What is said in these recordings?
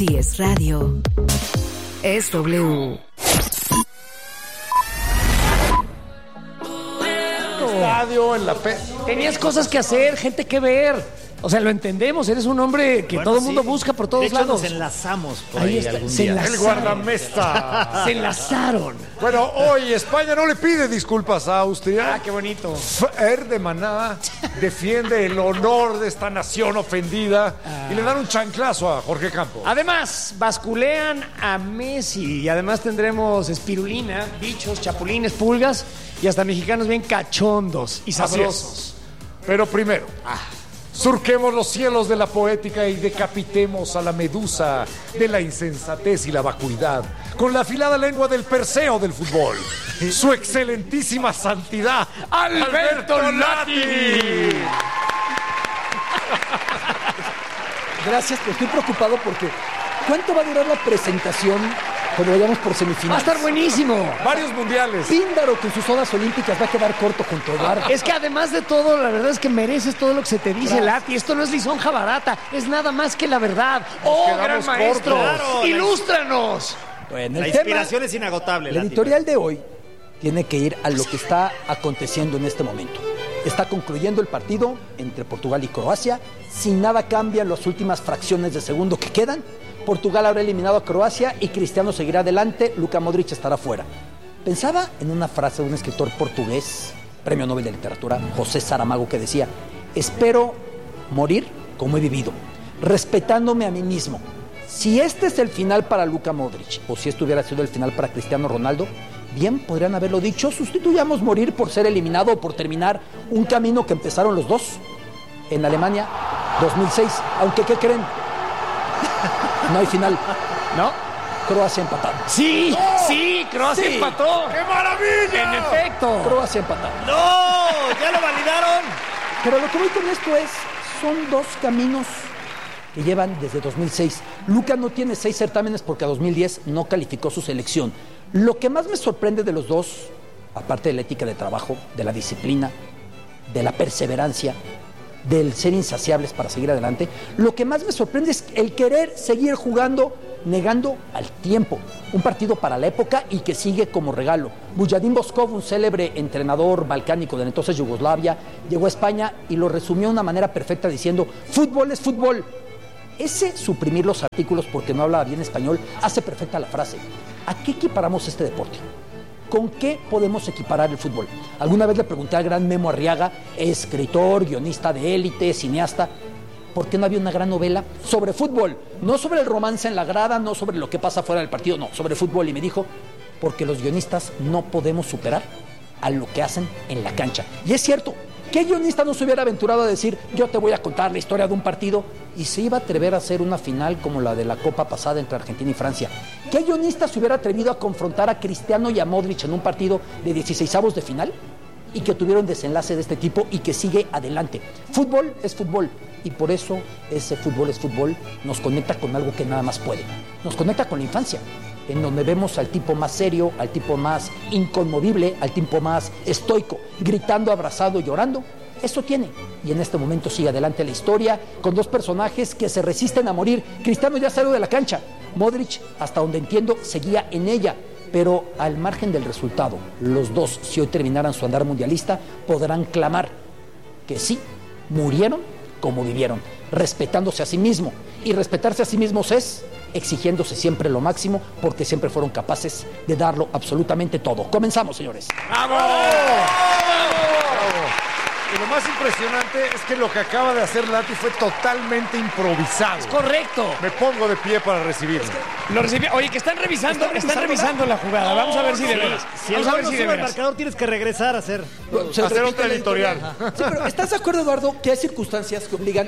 Si es radio, es W. Estadio en la Tenías cosas que hacer, gente que ver. O sea, lo entendemos, eres un hombre que todo el mundo busca por todos lados. Nos enlazamos por ahí ahí algún se día. enlazaron. El guardamesta. Se enlazaron. Bueno, hoy España no le pide disculpas a Austria. Ah, qué bonito. Fer de Maná defiende el honor de esta nación ofendida y le dan un chanclazo a Jorge Campos. Además, basculean a Messi y además tendremos espirulina, bichos, chapulines, pulgas y hasta mexicanos bien cachondos y sabrosos. Pero primero, surquemos los cielos de la poética y decapitemos a la medusa de la insensatez y la vacuidad con la afilada lengua del Perseo del fútbol. Su excelentísima santidad, Alberto Lati. Gracias, pero estoy preocupado porque ¿cuánto va a durar la presentación cuando vayamos por Va a semifinales? estar buenísimo. Varios mundiales. Píndaro con sus odas olímpicas va a quedar corto junto a Eduardo. Es que además de todo, la verdad es que mereces todo lo que se te dice, Lati. Esto no es lisonja barata, es nada más que la verdad. ¡Oh, quedamos gran maestro! cortos. Claro, ¡Ilústranos! Bueno, La el tema, inspiración es inagotable. el Lati. editorial de hoy tiene que ir a lo que está aconteciendo en este momento. Está concluyendo el partido entre Portugal y Croacia. Si nada cambia en las últimas fracciones de segundo que quedan, Portugal habrá eliminado a Croacia y Cristiano seguirá adelante. Luka Modric estará fuera. Pensaba en una frase de un escritor portugués, premio Nobel de Literatura, José Saramago, que decía: espero morir como he vivido, respetándome a mí mismo. Si este es el final para Luka Modric, o si esto hubiera sido el final para Cristiano Ronaldo, bien podrían haberlo dicho. Sustituyamos morir por ser eliminado o por terminar un camino que empezaron los dos en Alemania 2006. Aunque, ¿qué creen? No hay final. ¿No? Croacia empatado. Sí, sí, Croacia Sí. empató. ¡Qué maravilla! En efecto. Croacia empatado. ¡No! ¡Ya lo validaron! Pero lo que voy con esto es, son dos caminos que llevan desde 2006. Luka no tiene 6 certámenes porque a 2010 no calificó su selección. Lo que más me sorprende de los dos, aparte de la ética de trabajo, de la disciplina, de la perseverancia, del ser insaciables para seguir adelante, lo que más me sorprende es el querer seguir jugando negando al tiempo. Un partido para la época y que sigue como regalo. Vujadin Boškov, un célebre entrenador balcánico de entonces Yugoslavia, llegó a España y lo resumió de una manera perfecta diciendo: fútbol es fútbol. Ese suprimir los artículos porque no hablaba bien español hace perfecta la frase. ¿A qué equiparamos este deporte? ¿Con qué podemos equiparar el fútbol? Alguna vez le pregunté al gran Memo Arriaga, escritor, guionista de élite, cineasta, ¿por qué no había una gran novela sobre fútbol? No sobre el romance en la grada, no sobre lo que pasa fuera del partido, no, sobre fútbol. Y me dijo: porque los guionistas no podemos superar a lo que hacen en la cancha. Y es cierto, ¿qué guionista no se hubiera aventurado a decir: yo te voy a contar la historia de un partido? Y se iba a atrever a hacer una final como la de la Copa pasada entre Argentina y Francia. ¿Qué guionista se hubiera atrevido a confrontar a Cristiano y a Modric en un partido de 16avos de final? Y que tuvieron desenlace de este tipo y que sigue adelante. Fútbol es fútbol. Y por eso ese fútbol es fútbol nos conecta con algo que nada más puede. Nos conecta con la infancia, en donde vemos al tipo más serio, al tipo más inconmovible, al tipo más estoico, gritando, abrazado, llorando. Eso tiene. Y en este momento sigue adelante la historia con dos personajes que se resisten a morir. Cristiano ya salió de la cancha. Modric, hasta donde entiendo, seguía en ella. Pero al margen del resultado, los dos, si hoy terminaran su andar mundialista, podrán clamar que sí, murieron como vivieron, respetándose a sí mismos. Y respetarse a sí mismos es exigiéndose siempre lo máximo, porque siempre fueron capaces de darlo absolutamente todo. Comenzamos, señores. ¡Bravo! Y lo más impresionante es que lo que acaba de hacer Lati fue totalmente improvisado. Correcto. Me pongo de pie para recibirlo. Lo recibí. Oye, que están revisando la jugada. Vamos a ver si de veras. Si el Vamos a gol ver no si de sube el veras. marcador, tienes que regresar a hacer. Hacer otra editorial. Sí, pero ¿estás de acuerdo, Eduardo, que hay circunstancias que obligan?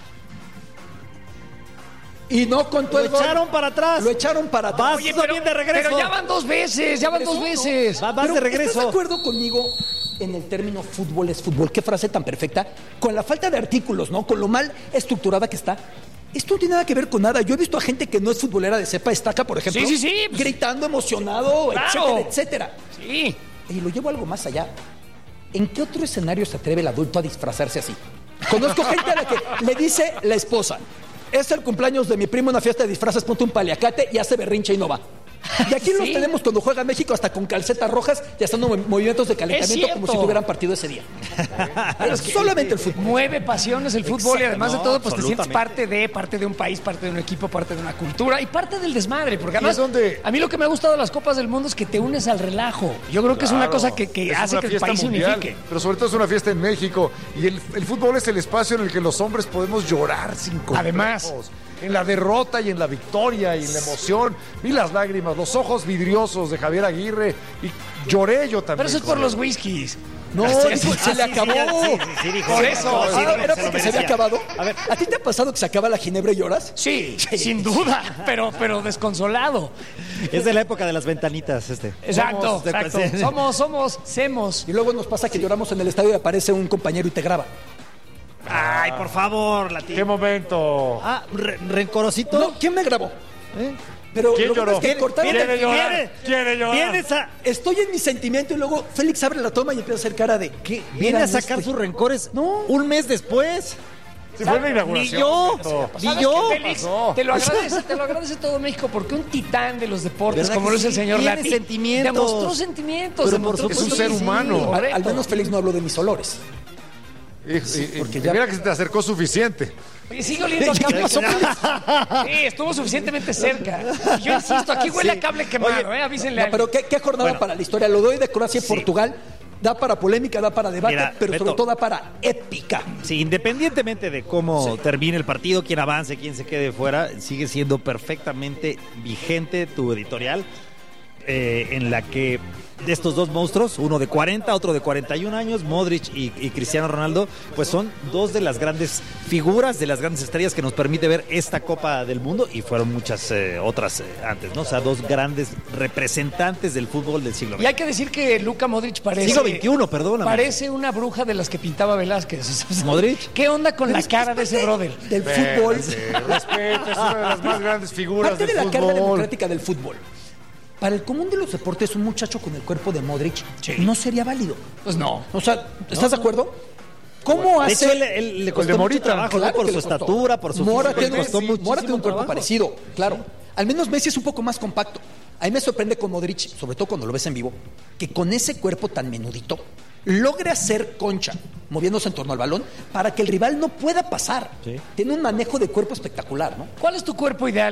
Y no contó Lo el gol. echaron para atrás. Lo echaron para atrás. Vas bien de regreso. Pero ya van dos veces, Vas Pero de regreso. ¿estás de acuerdo conmigo en el término fútbol es fútbol? Qué frase tan perfecta. Con la falta de artículos, ¿no? Con lo mal estructurada que está. Esto no tiene nada que ver con nada. Yo he visto a gente que no es futbolera de cepa estaca, por ejemplo. Sí. Gritando, emocionado, Claro. etcétera, etcétera. Sí. Y lo llevo algo más allá. ¿En qué otro escenario se atreve el adulto a disfrazarse así? Conozco gente a la que le dice la esposa: Es el cumpleaños de mi primo, una fiesta de disfraces, ponte un paliacate y hace berrinche y no va. Y aquí los tenemos cuando juega México hasta con calcetas rojas y haciendo movimientos de calentamiento como si tuvieran partido ese día. Es solamente el fútbol. Mueve pasiones el fútbol y además de todo, pues te sientes absolutamente. parte de un país, parte de un equipo, parte de una cultura y parte del desmadre. Porque además, es donde- a mí lo que me ha gustado de las Copas del Mundo es que te unes al relajo. Yo creo que es una cosa que Es hace una que el fiesta país se mundial, unifique. pero sobre todo es una fiesta en México. Y el fútbol es el espacio en el que los hombres podemos llorar sin complejos. Además. En la derrota y en la victoria y en la emoción. Vi las lágrimas, los ojos vidriosos de Javier Aguirre y lloré yo también. Pero eso es con por él. los whiskies. No, dijo, se le acabó. Sí, dijo. Por eso. Sí, ¿Era se lo porque se había merecía. acabado? A ver, ¿A ti te ha pasado que se acaba la ginebra y lloras? Sí, sin duda, pero desconsolado. es de la época de las ventanitas, Exacto, Somos- Somos. Y luego nos pasa que lloramos en el estadio y aparece un compañero y te graba. Ay, por favor, ¿Qué Latino. momento? Ah, rencorosito. No, ¿quién me grabó? ¿Eh? Pero ¿Quién lo que lloró? pasa es que cortaron ¿Quiere el- llorar? ¿Quiere llorar? Vienes a, Estoy en mi sentimiento y luego Félix abre la toma y empieza a hacer cara de ¿qué? viene a sacar sus rencores un mes después. Si fue la Ni inauguración. yo, Beto. ni ¿Sabes yo. qué, Félix? pasó? Te lo agradece todo México porque un titán de los deportes ¿Verdad como que lo es el sí? señor Tiene Lati sentimientos. demostró sentimientos. Pero por demostró Es un supuesto ser que sí. humano. Al menos Félix no habló de mis olores. Porque ya- mira que se te acercó suficiente. Oye, sigue oliendo a cable quemado. Sí, estuvo suficientemente cerca. Y yo insisto, aquí huele a cable quemado, avísenle a No, pero ¿qué jornada Bueno. para la historia? Lo doy de Croacia y Sí. Portugal. Da para polémica, da para debate, Mira, pero Beto. sobre todo da para épica. Sí, independientemente de cómo termine el partido, quién avance, quién se quede fuera, sigue siendo perfectamente vigente tu editorial en la que de estos dos monstruos, uno de 40, otro de 41 años, Modric y Cristiano Ronaldo, pues son dos de las grandes figuras, de las grandes estrellas que nos permite ver esta Copa del Mundo y fueron muchas otras antes, ¿no? O sea, dos grandes representantes del fútbol del siglo Y hay XX. que decir que Luka Modric parece... Siglo XXI, perdóname. Parece una bruja de las que pintaba Velázquez. ¿Modric? ¿Qué onda con la cara de ese brother? Del fútbol. Respeto, es una de las más grandes figuras Parte del de la carga fútbol. democrática del fútbol. Para el común de los deportes, un muchacho con el cuerpo de Modric no sería válido. Pues no. O sea, ¿estás de acuerdo? ¿Cómo De hace? hecho, él le costó de mucho Morita, trabajo, ¿no? Claro Por que su le costó. estatura, por su Mora físico, le tiene, costó Mora tiene un muchísimo cuerpo trabajo. parecido, claro. Al menos Messi es un poco más compacto. A mí me sorprende con Modric, sobre todo cuando lo ves en vivo, que con ese cuerpo tan menudito logre hacer concha, moviéndose en torno al balón, para que el rival no pueda pasar. Sí. Tiene un manejo de cuerpo espectacular, ¿no? ¿Cuál es tu cuerpo ideal?